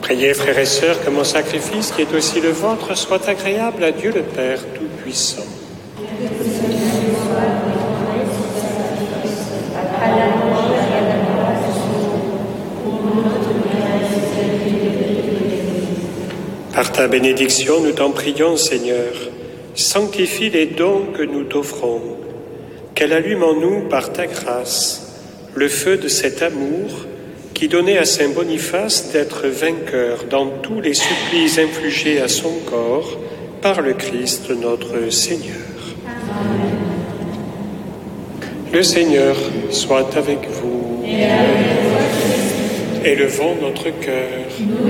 Priez, frères et sœurs, que mon sacrifice, qui est aussi le vôtre, soit agréable à Dieu le Père Tout-Puissant. Par ta bénédiction, nous t'en prions, Seigneur, sanctifie les dons que nous t'offrons, qu'elle allume en nous, par ta grâce, le feu de cet amour qui donnait à saint Boniface d'être vainqueur dans tous les supplices infligés à son corps par le Christ notre Seigneur. Amen. Le Seigneur soit avec vous. Élevons notre cœur.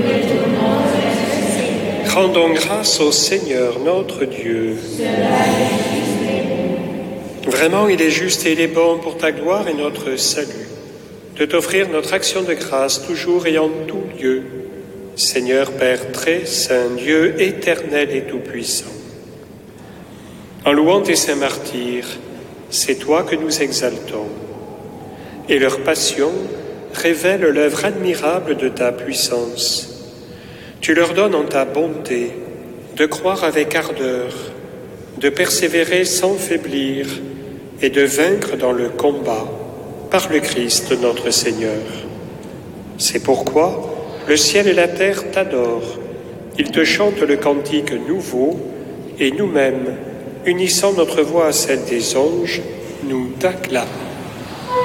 Rendons grâce au Seigneur notre Dieu. Vraiment, il est juste et il est bon pour ta gloire et notre salut de t'offrir notre action de grâce toujours et en tout lieu, Seigneur Père très saint, Dieu éternel et tout-puissant. En louant tes saints martyrs, c'est toi que nous exaltons, et leur passion révèle l'œuvre admirable de ta puissance. Tu leur donnes en ta bonté de croire avec ardeur, de persévérer sans faiblir et de vaincre dans le combat par le Christ notre Seigneur. C'est pourquoi le ciel et la terre t'adorent. Ils te chantent le cantique nouveau et nous-mêmes, unissant notre voix à celle des anges, nous t'acclamons.